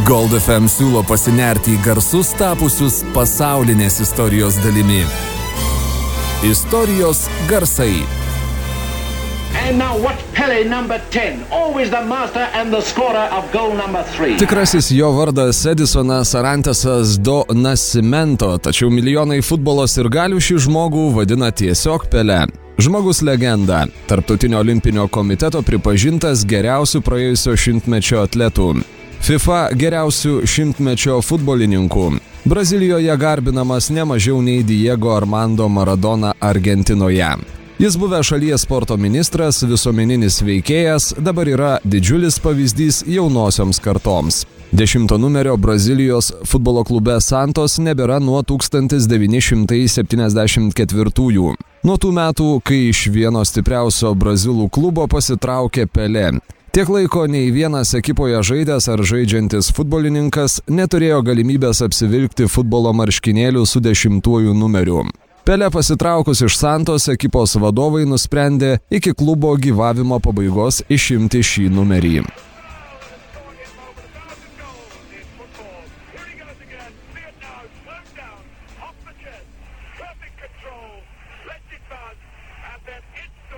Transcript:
Gold FM siūlo pasinerti į garsus tapusius pasaulinės istorijos dalimi. Istorijos garsai. And now watch Pele number 10, always the master and the scorer of goal number 3. Tikrasis jo vardas Edisonas Arantesas do Nascimento, tačiau milijonai futbolo sirgalių šį žmogų vadina tiesiog Pele. Žmogus legenda, Tarptautinio olimpinio komiteto pripažintas geriausių praėjusio šimtmečio atletų. FIFA geriausių šimtmečio futbolininkų. Brazilijoje garbinamas ne mažiau nei Diego Armando Maradona Argentinoje. Jis buvęs šalies sporto ministras, visuomeninis veikėjas, dabar yra didžiulis pavyzdys jaunosioms kartoms. 10 numerio Brazilijos futbolo klube Santos nebėra nuo 1974. Nuo tų metų, kai iš vieno stipriausio brazilų klubo pasitraukė Pelé. Tiek laiko nei vienas ekipoje žaidęs ar žaidžiantis futbolininkas neturėjo galimybės apsivilkti futbolo marškinėlių su 10 numeriu. Pelé pasitraukus iš Santos ekipos vadovai nusprendė iki klubo gyvavimo pabaigos išimti šį numerį.